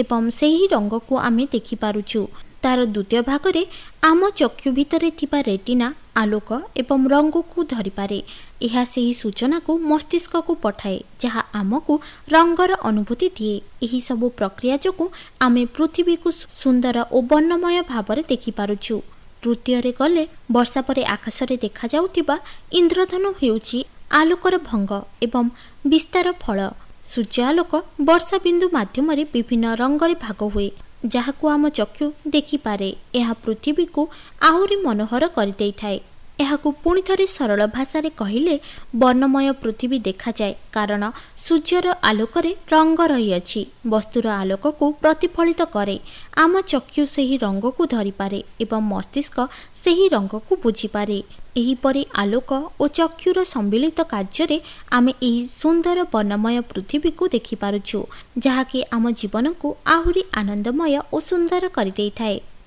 एवं सही रंग को आमे देखि पारुछु। तार द्वितीय भागरे आम चक्षु भितरे थिबा रेटिना आलोक एवं रंग को धरि पारे। यह सही सूचना को मस्तिष्क को पठाए जहाँ आमको रंगर अनुभूति दिए। यही सबु प्रक्रिया जो आमे पृथ्वी को सुंदर और वर्णमय भाव में देखि पारुछु। तृतीय गले वर्षा परे आकाशरे देखा जाउथिबा इंद्रधनु हेउछि आलोकर भंग एवं विस्तार फल। सूर्य आलोक वर्षा बिंदु माध्यम विभिन्न रंगरे भाग हुए जहाकू आम चक्षु देखिपारे। यह पृथ्वी को आहुरी मनोहर करदे थाए। यहाकू पुणी थरे सरल भाषा कहले वर्णमय पृथ्वी देखा जाए कारण सूर्यर आलोकरे रंग रही अछि। वस्तुर आलोक को प्रतिफलित करे। आम चक्षु सही रंग को धरि पारे एवं मस्तिष्क सही रंग को बुझी पारे। एहीपरि आलोक और चक्षुर सम्मिलित कार्य आमे एही सुंदर वर्णमय पृथ्वी को देखि पारुछु जहाँकि आम जीवन को आहुरी आनंदमय और सुंदर कर दे थाए।